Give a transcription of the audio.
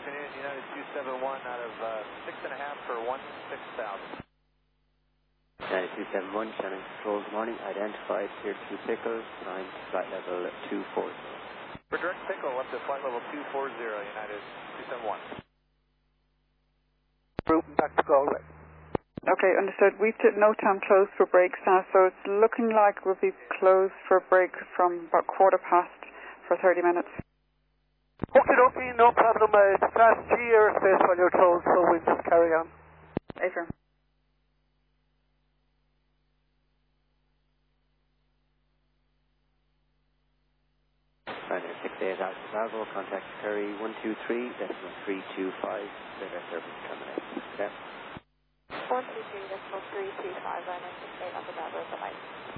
afternoon, United 271 out of 6.5 for 16,000. United 271, Shannon Control, good morning. Identified, cleared to Pickle, line flight level 240. For direct Pickle, up to flight level 240, United 271. Route back to Galway. Okay, understood. We've no time closed for breaks now, so it's looking like we'll be closed for break from about 15:15 for 30 minutes. Okay, no problem. It's fast G airspace while you're closed, so we'll just carry on. Affirm. Ryanair 68 out to Bravo, contact Curry 123.325, radar service terminated. Okay. 123.325, Ryanair 68 out to Bravo, bye-bye.